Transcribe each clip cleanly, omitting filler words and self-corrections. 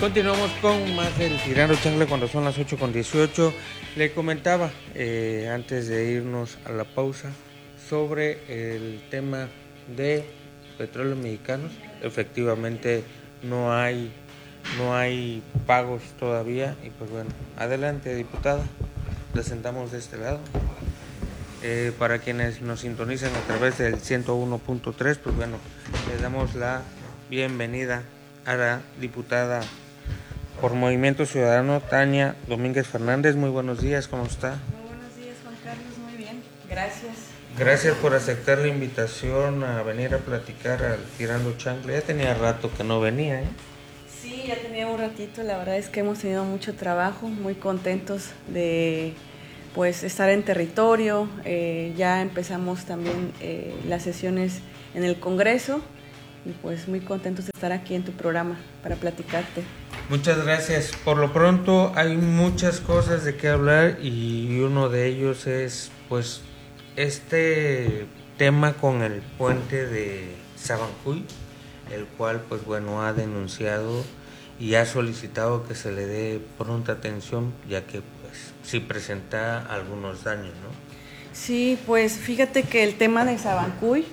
Continuamos con más del Tirando Chancla cuando son las 8:18. Le comentaba antes de irnos a la pausa sobre el tema de Petróleos Mexicanos. Efectivamente no hay pagos todavía y pues bueno, adelante diputada, la sentamos de este lado. Para quienes nos sintonizan a través del 101.3, pues bueno, les damos la bienvenida a la diputada por Movimiento Ciudadano, Tania Domínguez Fernández. Muy buenos días, ¿cómo está? Muy buenos días, Juan Carlos, muy bien, gracias. Gracias por aceptar la invitación a venir a platicar al Tirando Chancla. Ya tenía rato que no venía, ¿eh? Sí, ya tenía un ratito, la verdad es que hemos tenido mucho trabajo, muy contentos de pues estar en territorio. Ya empezamos también las sesiones en el Congreso y pues muy contentos de estar aquí en tu programa para platicarte. Muchas gracias. Por lo pronto hay muchas cosas de qué hablar y uno de ellos es pues este tema con el puente de Sabancuy, el cual pues bueno ha denunciado y ha solicitado que se le dé pronta atención, ya que pues sí presenta algunos daños, ¿no? Sí, pues fíjate que el tema de Sabancuy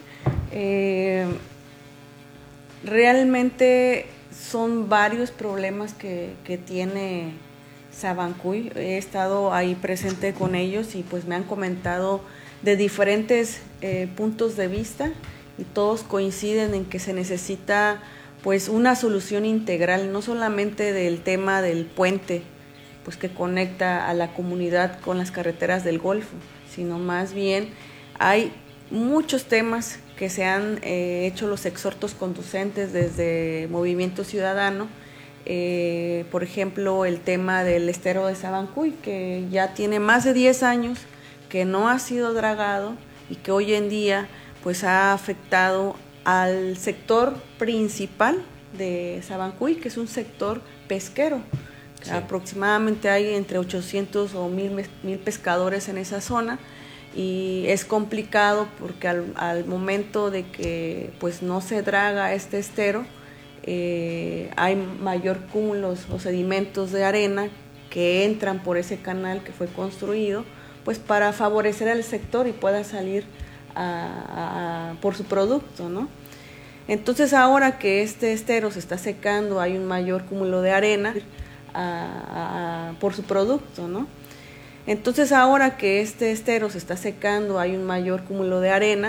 realmente son varios problemas que tiene Sabancuy. He estado ahí presente con ellos y pues me han comentado de diferentes puntos de vista y todos coinciden en que se necesita pues una solución integral, no solamente del tema del puente pues que conecta a la comunidad con las carreteras del Golfo, sino más bien hay muchos temas que se han hecho los exhortos conducentes desde Movimiento Ciudadano. Por ejemplo, el tema del estero de Sabancuy, que ya tiene más de 10 años que no ha sido dragado y que hoy en día pues ha afectado al sector principal de Sabancuy, que es un sector pesquero. Sí. Aproximadamente hay entre 800 o 1000 pescadores en esa zona y es complicado porque al momento de que pues no se draga este estero, hay mayor cúmulos o sedimentos de arena que entran por ese canal que fue construido pues para favorecer al sector y pueda salir por su producto, ¿no? Entonces ahora que este estero se está secando, hay un mayor cúmulo de arena por su producto, ¿no? Entonces ahora que este estero se está secando, hay un mayor cúmulo de arena